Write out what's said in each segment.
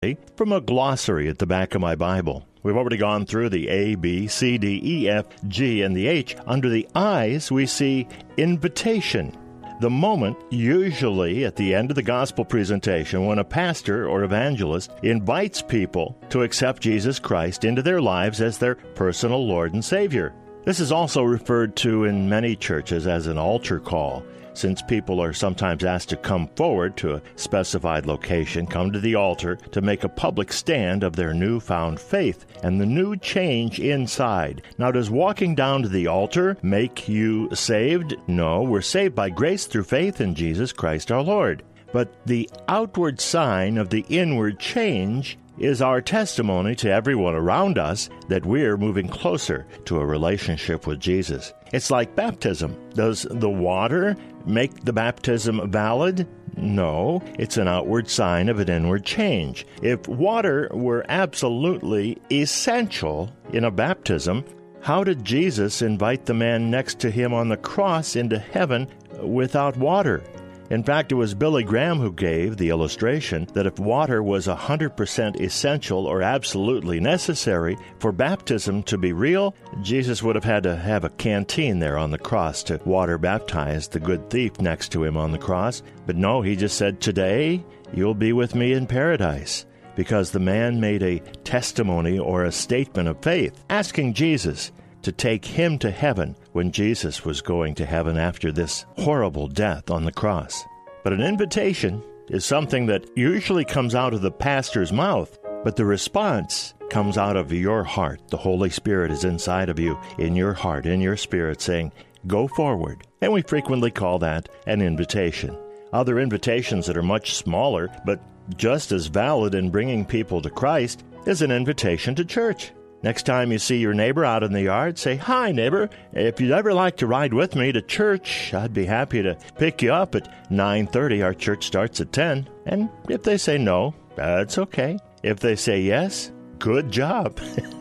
from a glossary at the back of my Bible. We've already gone through the A, B, C, D, E, F, G, and the H. Under the I's, we see invitation. The moment, usually at the end of the gospel presentation, when a pastor or evangelist invites people to accept Jesus Christ into their lives as their personal Lord and Savior. This is also referred to in many churches as an altar call, since people are sometimes asked to come forward to a specified location, come to the altar to make a public stand of their newfound faith and the new change inside. Now, does walking down to the altar make you saved? No, we're saved by grace through faith in Jesus Christ our Lord. But the outward sign of the inward change is our testimony to everyone around us that we're moving closer to a relationship with Jesus. It's like baptism. Does the water make the baptism valid? No, it's an outward sign of an inward change. If water were absolutely essential in a baptism, how did Jesus invite the man next to him on the cross into heaven without water? In fact, it was Billy Graham who gave the illustration that if water was 100% essential or absolutely necessary for baptism to be real, Jesus would have had to have a canteen there on the cross to water baptize the good thief next to him on the cross. But no, he just said, "Today you'll be with me in paradise," because the man made a testimony or a statement of faith, asking Jesus to take him to heaven when Jesus was going to heaven after this horrible death on the cross. But an invitation is something that usually comes out of the pastor's mouth, but the response comes out of your heart. The Holy Spirit is inside of you, in your heart, in your spirit, saying, "Go forward." And we frequently call that an invitation. Other invitations that are much smaller, but just as valid in bringing people to Christ, is an invitation to church. Next time you see your neighbor out in the yard, say, "Hi, neighbor. If you'd ever like to ride with me to church, I'd be happy to pick you up at 9:30. Our church starts at 10. And if they say no, that's okay. If they say yes, good job.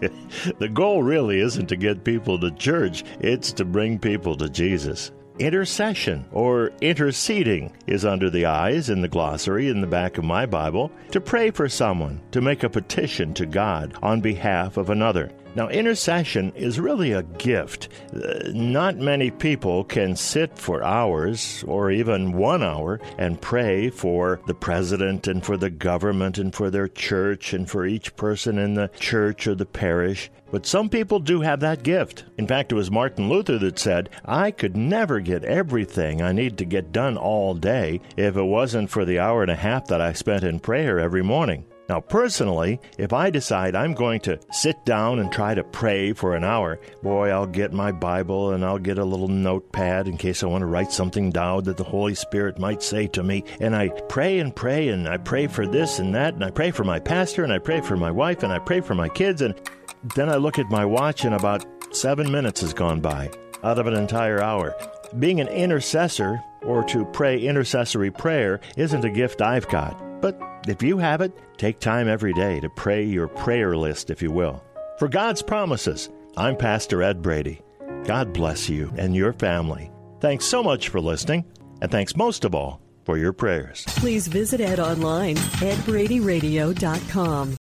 The goal really isn't to get people to church. It's to bring people to Jesus. Intercession, or interceding, is under the I's in the glossary in the back of my Bible. To pray for someone, to make a petition to God on behalf of another. Now, intercession is really a gift. Not many people can sit for hours or even 1 hour and pray for the president and for the government and for their church and for each person in the church or the parish. But some people do have that gift. In fact, it was Martin Luther that said, "I could never get everything I need to get done all day if it wasn't for the hour and a half that I spent in prayer every morning." Now, personally, if I decide I'm going to sit down and try to pray for an hour, boy, I'll get my Bible and I'll get a little notepad in case I want to write something down that the Holy Spirit might say to me. And I pray and pray, and I pray for this and that, and I pray for my pastor, and I pray for my wife, and I pray for my kids, and then I look at my watch and about 7 minutes has gone by out of an entire hour. Being an intercessor, or to pray intercessory prayer, isn't a gift I've got. But if you have it, take time every day to pray your prayer list, if you will. For God's promises, I'm Pastor Ed Brady. God bless you and your family. Thanks so much for listening, and thanks most of all for your prayers. Please visit Ed online, edbradyradio.com.